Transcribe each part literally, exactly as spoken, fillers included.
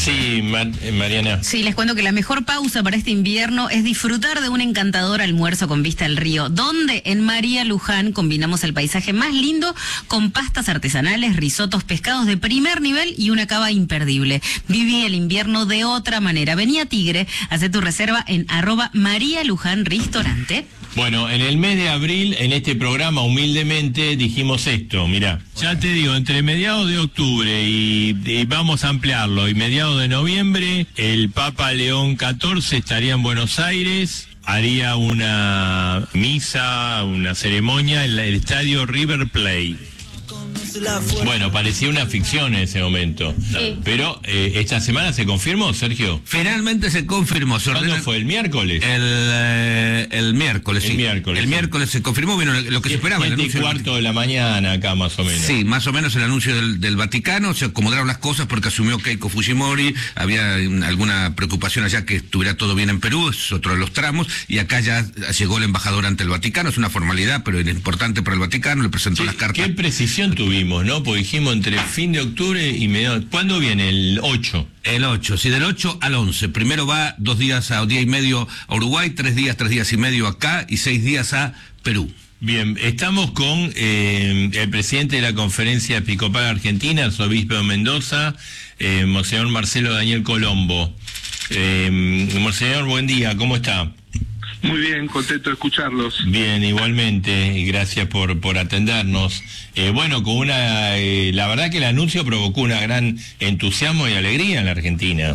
Sí, Mar Mariana. Sí, les cuento que la mejor pausa para este invierno es disfrutar de un encantador almuerzo con vista al río, donde en María Luján combinamos el paisaje más lindo con pastas artesanales, risotos, pescados de primer nivel y una cava imperdible. Viví el invierno de otra manera. Vení a Tigre, hacé tu reserva en arroba María Luján Restaurante. Bueno, en el mes de abril, en este programa, humildemente, dijimos esto, mirá. Ya te digo, entre mediados de octubre y, y vamos a ampliarlo, y mediados de noviembre, el Papa León catorce estaría en Buenos Aires, haría una misa, una ceremonia en el estadio River Plate. Bueno, parecía una ficción en ese momento. Sí. Pero eh, esta semana se confirmó, Sergio. Finalmente se confirmó. Se ¿Cuándo fue? ¿El miércoles? El, eh, el miércoles, el sí. Miércoles, el sí. miércoles se confirmó, bueno, lo que se esperaba. El anuncio cuarto de la mañana acá, más o menos. Sí, más o menos el anuncio del, del Vaticano. Se acomodaron las cosas porque asumió Keiko Fujimori. Había alguna preocupación allá que estuviera todo bien en Perú, es otro de los tramos. Y acá ya llegó el embajador ante el Vaticano. Es una formalidad, pero es importante para el Vaticano. Le presentó sí, las cartas. ¿Qué precisión tuvimos, no? Porque dijimos entre fin de octubre y mediados. ¿Cuándo viene? El ocho. El ocho, sí, del ocho al once. Primero va dos días a día y medio a Uruguay, tres días, tres días y medio acá y seis días a Perú. Bien, estamos con eh, el presidente de la Conferencia Episcopal Argentina, arzobispo de Mendoza, eh, Monseñor Marcelo Daniel Colombo. Eh, Monseñor, buen día, ¿cómo está? Muy bien, contento de escucharlos. Bien, igualmente, y gracias por, por atendernos. Eh, bueno, con una, eh, la verdad que el anuncio provocó una gran entusiasmo y alegría en la Argentina.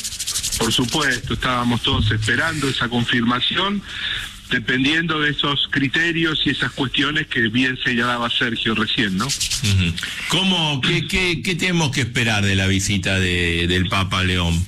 Por supuesto, estábamos todos esperando esa confirmación, dependiendo de esos criterios y esas cuestiones que bien señalaba Sergio recién, ¿no? Uh-huh. ¿Cómo, qué, qué, qué tenemos que esperar de la visita de, del Papa León?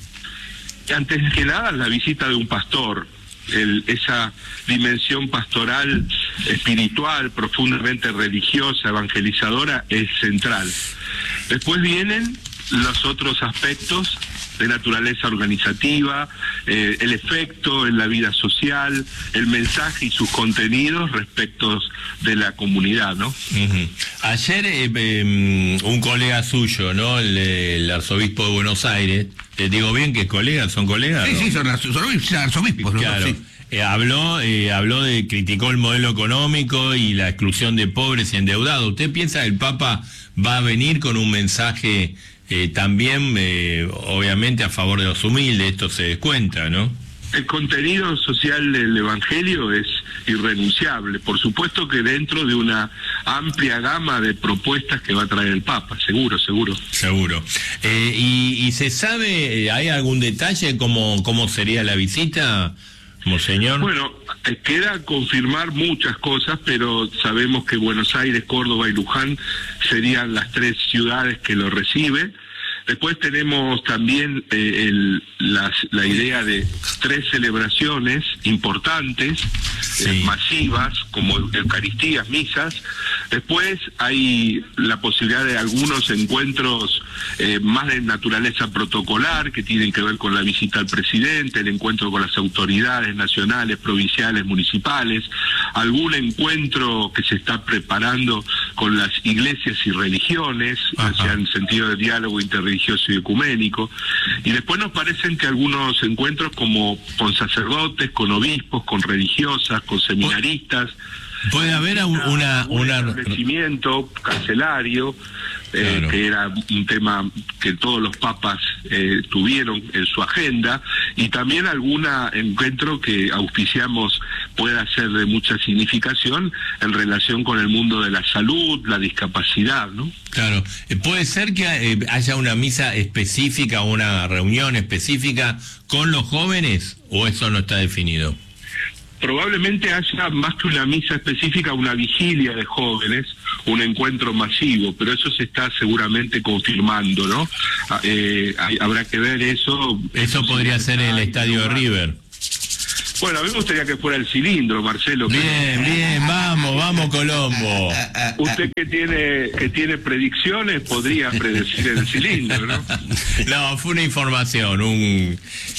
Antes que nada, la visita de un pastor. El, esa dimensión pastoral, espiritual, profundamente religiosa, evangelizadora, es central. Después vienen los otros aspectos de naturaleza organizativa, eh, el efecto en la vida social, el mensaje y sus contenidos respecto de la comunidad, ¿no? Uh-huh. Ayer eh, eh, un colega suyo, ¿no? El, el arzobispo de Buenos Aires, te digo bien que es colega, ¿son colegas? Sí, ¿no? sí, son, son arzobispos. Claro. Sí. Eh, habló, eh, habló de, criticó el modelo económico y la exclusión de pobres y endeudados. ¿Usted piensa que el Papa va a venir con un mensaje eh, también, eh, obviamente, a favor de los humildes? Esto se descuenta, ¿no? El contenido social del Evangelio es irrenunciable, por supuesto que dentro de una amplia gama de propuestas que va a traer el Papa, seguro, seguro. Seguro. Eh, y, ¿Y se sabe, hay algún detalle cómo, cómo sería la visita, Monseñor? Bueno, queda confirmar muchas cosas, pero sabemos que Buenos Aires, Córdoba y Luján serían las tres ciudades que lo reciben. Después tenemos también eh, el, las, la idea de tres celebraciones importantes, sí. eh, masivas, como Eucaristías, misas. Después hay la posibilidad de algunos encuentros eh, más de naturaleza protocolar, que tienen que ver con la visita al presidente, el encuentro con las autoridades nacionales, provinciales, municipales, algún encuentro que se está preparando con las iglesias y religiones, o sea, en sentido de diálogo interreligioso y ecuménico, y después nos parecen que algunos encuentros como con sacerdotes, con obispos, con religiosas, con seminaristas. Puede haber un, una, un una... establecimiento carcelario, eh, claro. que era un tema que todos los papas eh, tuvieron en su agenda, y también algún encuentro que auspiciamos pueda ser de mucha significación en relación con el mundo de la salud, la discapacidad, ¿no? Claro, puede ser que eh, haya una misa específica, una reunión específica con los jóvenes, o eso no está definido. Probablemente haya más que una misa específica, una vigilia de jóvenes, un encuentro masivo, pero eso se está seguramente confirmando, ¿no? Eh, hay, habrá que ver eso. Eso podría ser el estadio de River. Bueno, a mí me gustaría que fuera el cilindro, Marcelo. Bien, bien, vamos, vamos Colombo. Usted que tiene que tiene predicciones podría predecir el cilindro, ¿no? No, fue una información, un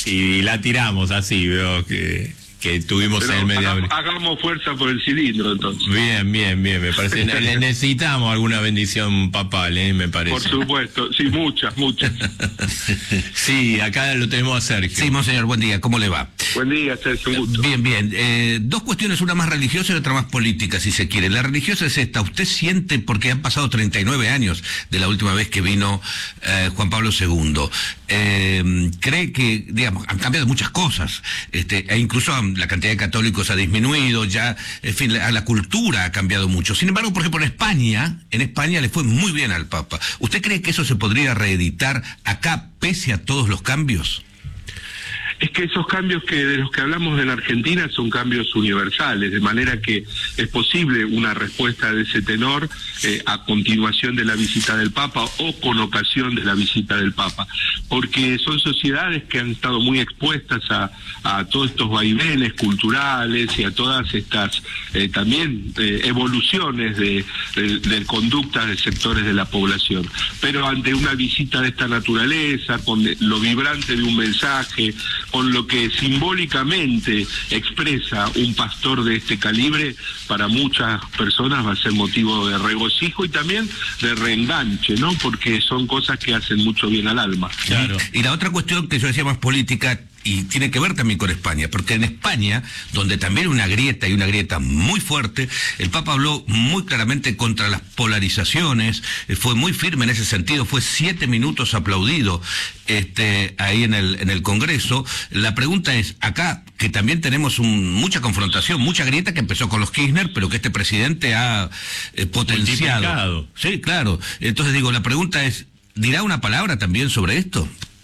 y la tiramos así, veo que que tuvimos Pero en el medio. Hagamos, hagamos fuerza por el cilindro, entonces. Bien, bien, bien, me parece. Necesitamos alguna bendición papal, ¿eh? Me parece. Por supuesto, sí, muchas, muchas. Sí. Sí, acá lo tenemos a Sergio. Sí, monseñor, buen día, ¿cómo le va? Buen día, Sergio, un gusto. Bien, bien. Eh, dos cuestiones, una más religiosa y otra más política, si se quiere. La religiosa es esta. ¿Usted siente, porque han pasado treinta y nueve años de la última vez que vino eh, Juan Pablo segundo, eh, cree que, digamos, han cambiado muchas cosas, este, e incluso la cantidad de católicos ha disminuido, ya, en fin, la, la cultura ha cambiado mucho. Sin embargo, por ejemplo, en España, en España le fue muy bien al Papa. ¿Usted cree que eso se podría reeditar acá, pese a todos los cambios? Es que esos cambios que de los que hablamos en Argentina son cambios universales, de manera que es posible una respuesta de ese tenor eh, a continuación de la visita del Papa o con ocasión de la visita del Papa, porque son sociedades que han estado muy expuestas a, a todos estos vaivenes culturales y a todas estas eh, también eh, evoluciones de, de, de conductas de sectores de la población. Pero ante una visita de esta naturaleza, con lo vibrante de un mensaje, con lo que simbólicamente expresa un pastor de este calibre, para muchas personas va a ser motivo de regocijo y también de reenganche, ¿no? Porque son cosas que hacen mucho bien al alma. Claro. Y la otra cuestión que yo decía más política, y tiene que ver también con España, porque en España, donde también hay una grieta y una grieta muy fuerte, el Papa habló muy claramente contra las polarizaciones, eh, fue muy firme en ese sentido, fue siete minutos aplaudido este, ahí en el, en el Congreso. La pregunta es, acá, que también tenemos un, mucha confrontación, mucha grieta que empezó con los Kirchner, pero que este presidente ha eh, potenciado. Sí, claro. Entonces digo, la pregunta es, ¿dirá una palabra también sobre esto?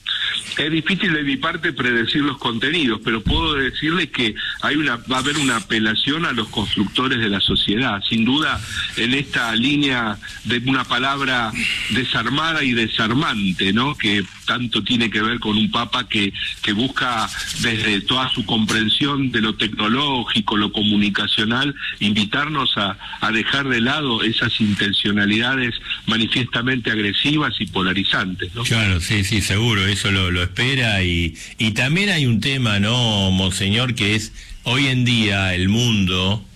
Es difícil de mi parte predecir los contenidos, pero puedo decirle que hay una, va a haber una apelación a los constructores de la sociedad, sin duda en esta línea de una palabra desarmada y desarmante, ¿no? Que tanto tiene que ver con un Papa que, que busca desde toda su comprensión de lo tecnológico, lo comunicacional, invitarnos a, a dejar de lado esas intencionalidades manifiestamente agresivas y polarizantes, ¿no? Claro, sí, sí, seguro, eso lo, lo espera. Y, y también hay un tema, ¿no, monseñor? Que es, hoy en día el mundo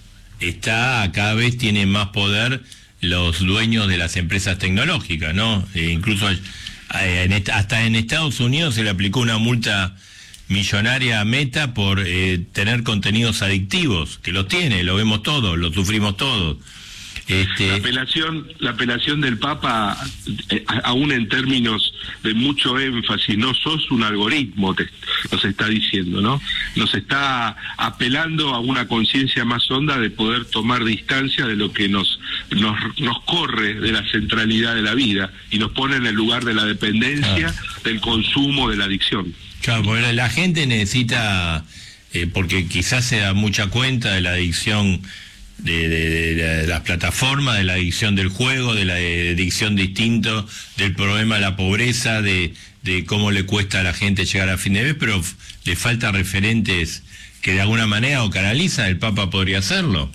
está, cada vez tiene más poder los dueños de las empresas tecnológicas, ¿no? E incluso eh, en, hasta en Estados Unidos se le aplicó una multa millonaria a Meta por eh, tener contenidos adictivos, que los tiene, lo vemos todos, lo sufrimos todos. Este... La apelación, la apelación del Papa, eh, aún en términos de mucho énfasis, no sos un algoritmo, te, nos está diciendo, ¿no? Nos está apelando a una conciencia más honda de poder tomar distancia de lo que nos, nos, nos corre de la centralidad de la vida y nos pone en el lugar de la dependencia, ah. del consumo, de la adicción. Claro, porque la gente necesita, eh, porque quizás se da mucha cuenta de la adicción De, de, de, de las plataformas, de la adicción del juego, de la de, adicción distinto, del problema de la pobreza, de, de cómo le cuesta a la gente llegar a fin de mes, pero le faltan referentes que de alguna manera o canalizan. El Papa podría hacerlo.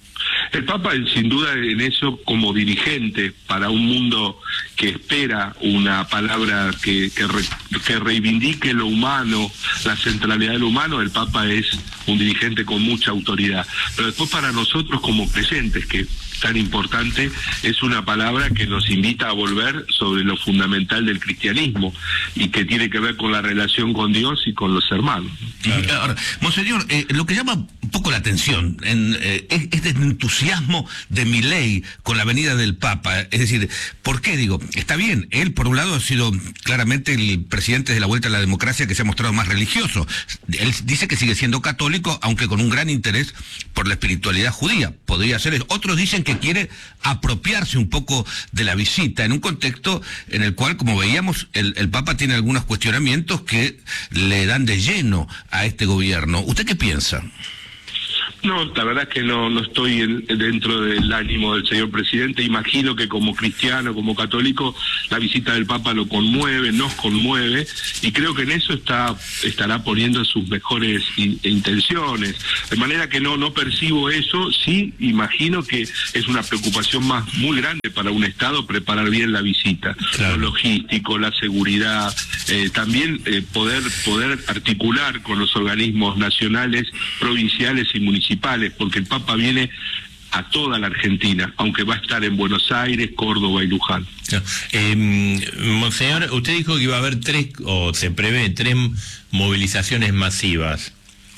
El Papa, sin duda, en eso, como dirigente para un mundo que espera una palabra que, que, re, que reivindique lo humano, la centralidad de lo humano, el Papa es un dirigente con mucha autoridad. Pero después para nosotros como creyentes, que tan importante, es una palabra que nos invita a volver sobre lo fundamental del cristianismo y que tiene que ver con la relación con Dios y con los hermanos. Claro. Ahora, monseñor, eh, lo que llama un poco la atención en, eh, es este entusiasmo de Milei con la venida del Papa. Es decir, ¿por qué? Digo, está bien, él por un lado ha sido claramente el presidente de la Vuelta a la Democracia que se ha mostrado más religioso. Él dice que sigue siendo católico, aunque con un gran interés por la espiritualidad judía. Podría ser eso. Otros dicen que quiere apropiarse un poco de la visita en un contexto en el cual, como veíamos, el, el Papa tiene algunos cuestionamientos que le dan de lleno a este gobierno. ¿Usted qué piensa? No, la verdad es que no, no estoy en, dentro del ánimo del señor presidente. Imagino que como cristiano, como católico, la visita del Papa lo conmueve, nos conmueve, y creo que en eso está estará poniendo sus mejores in, intenciones. De manera que no, no percibo eso. Sí, imagino que es una preocupación más muy grande para un Estado preparar bien la visita. Claro. Lo logístico, la seguridad, eh, también eh, poder, poder articular con los organismos nacionales, provinciales y municipales, porque el Papa viene a toda la Argentina, aunque va a estar en Buenos Aires, Córdoba y Luján. Eh, Monseñor, usted dijo que iba a haber tres, o se prevé tres movilizaciones masivas.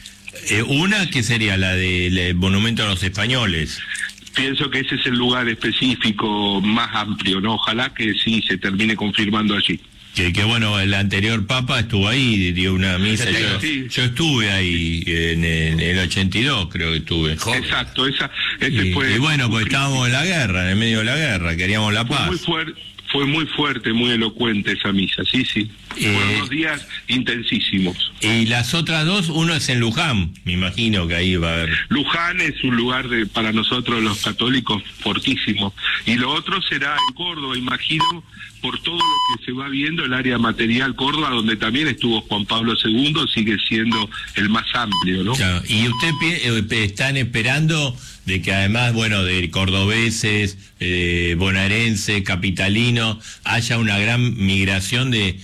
Eh, una que sería la del Monumento a los Españoles. Pienso que ese es el lugar específico más amplio, ¿no? Ojalá que sí se termine confirmando allí. Que, que bueno, el anterior Papa estuvo ahí, dio una misa. Yo, sí. yo estuve ahí en, en el ochenta y dos, creo que estuve. Exacto, esa, ese y, fue... y bueno, pues estábamos en la guerra, en el medio de la guerra, queríamos la paz. Fue muy fuerte. Fue muy fuerte, muy elocuente esa misa, sí, sí. Eh, Fueron dos días intensísimos. Y las otras dos, uno es en Luján, me imagino que ahí va a haber... Luján es un lugar de, para nosotros los católicos fortísimo. Y lo otro será en Córdoba, imagino, por todo lo que se va viendo, el área material Córdoba, donde también estuvo Juan Pablo segundo, sigue siendo el más amplio, ¿no? Claro. Y usted eh, están esperando de que además, bueno, de cordobeses, eh, bonaerenses, capitalinos, haya una gran migración de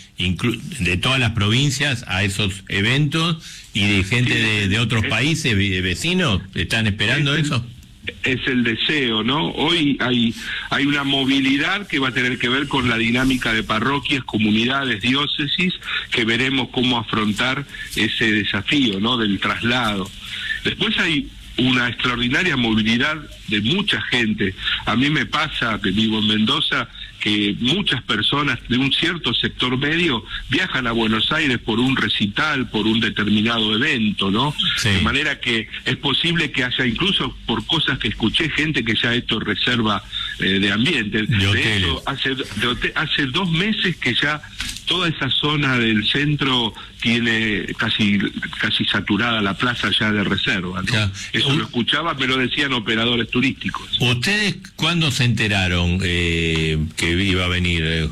de todas las provincias a esos eventos y de gente sí, de, de otros es, países, de vecinos, ¿están esperando es, eso? Es el deseo, ¿no? Hoy hay, hay una movilidad que va a tener que ver con la dinámica de parroquias, comunidades, diócesis, que veremos cómo afrontar ese desafío, ¿no? Del traslado. Después hay una extraordinaria movilidad de mucha gente. A mí me pasa, que vivo en Mendoza, que muchas personas de un cierto sector medio viajan a Buenos Aires por un recital, por un determinado evento, ¿no? Sí. De manera que es posible que haya, incluso por cosas que escuché, gente que ya esto reserva eh, de ambiente. De, de hecho, hace, de hotel, hace dos meses que ya toda esa zona del centro tiene casi casi saturada la plaza ya de reserva, ¿no? Ya. Eso uh, lo escuchaba, pero decían operadores turísticos. ¿Ustedes cuándo se enteraron eh, que iba a venir? Eh?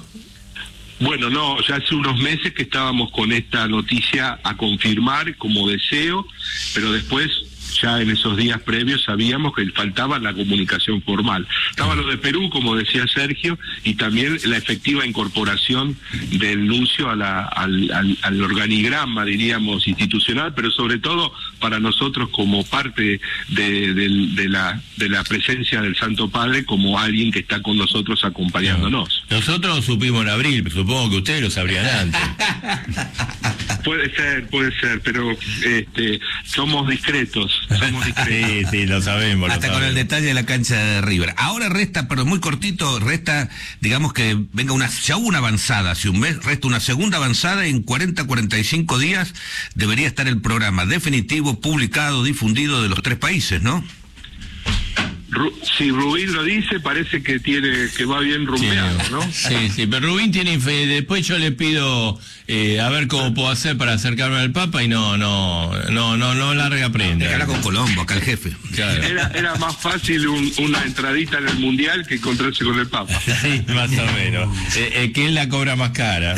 Bueno, no, ya hace unos meses que estábamos con esta noticia a confirmar como deseo, pero después, ya en esos días previos, sabíamos que faltaba la comunicación formal. Estaba lo de Perú, como decía Sergio, y también la efectiva incorporación del nuncio a la, al, al, al organigrama, diríamos, institucional, pero sobre todo para nosotros como parte de, de, de, la, de la presencia del Santo Padre, como alguien que está con nosotros acompañándonos. No. Nosotros lo supimos en abril, pero supongo que ustedes lo sabrían antes. Puede ser, puede ser, pero este, somos discretos. Somos sí, sí, lo sabemos. Hasta lo con sabemos. El detalle de la cancha de River. Ahora resta, pero muy cortito, resta, digamos que venga una, ya hubo una avanzada, hace un mes, resta una segunda avanzada, en cuarenta, cuarenta y cinco días debería estar el programa definitivo, publicado, difundido de los tres países, ¿no? Si Rubín lo dice, parece que tiene que va bien rumbeado, sí, ¿no? Sí, sí, pero Rubín tiene fe. Después yo le pido eh, a ver cómo puedo hacer para acercarme al Papa y no, no, no, no, no larga prenda. Déjala con Colombo, acá el jefe. Claro. Era, era más fácil un, una entradita en el Mundial que encontrarse con el Papa. Sí, más o menos. Eh, eh, que él la cobra más cara.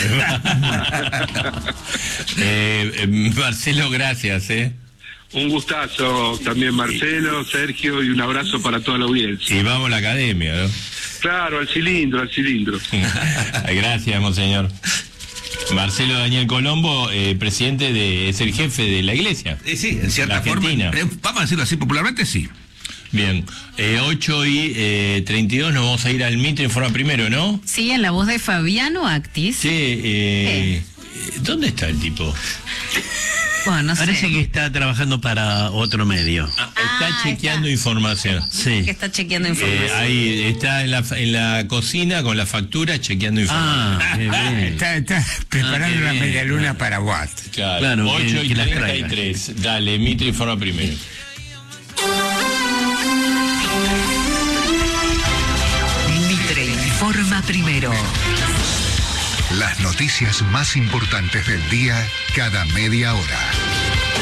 eh, eh, Marcelo, gracias, ¿eh? Un gustazo también, Marcelo, Sergio, y un abrazo para toda la audiencia. Y vamos a la academia, ¿no? Claro, al cilindro, al cilindro. Gracias, monseñor. Marcelo Daniel Colombo, eh, presidente de, es el jefe de la iglesia. Sí, sí, en cierta forma. Vamos a decirlo así popularmente, sí. Bien, eh, ocho y eh, treinta y dos nos vamos a ir al Mitre en forma primero, ¿no? Sí, en la voz de Fabiano Actis. Sí, eh, eh. ¿Dónde está el tipo? Bueno, no Parece sé. que está trabajando para otro medio. Ah, está ah, chequeando está. información. Sí. Que está chequeando información. Eh, ahí está en la, en la cocina con la factura chequeando información. Ah, qué bien. Está, está preparando Ah, la bien. media luna para Watt. Claro, Claro, ocho que- y que las treinta y tres. Dale, Mitre informa primero. Mitre informa primero. Las noticias más importantes del día cada media hora.